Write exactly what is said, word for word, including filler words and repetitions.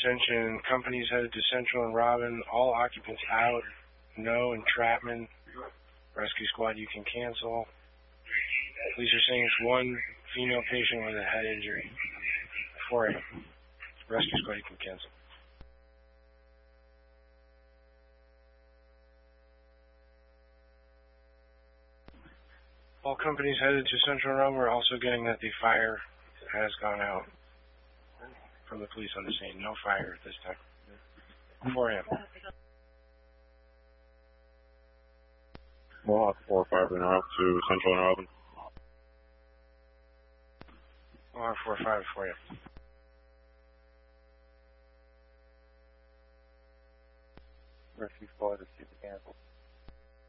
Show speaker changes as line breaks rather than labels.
Attention, companies headed to Central and Robin. All occupants out. No entrapment. Rescue squad, you can cancel. Police are saying it's one female patient with a head injury. four A. Rescue squad, you can cancel. All companies headed to Central Rome. We're also getting that the fire has gone out from the police on the scene. No fire at this time. four A M.
We'll have four or five in route to Central and Robin.
We'll have four or five for you.
Rescue squad, receive the cancel.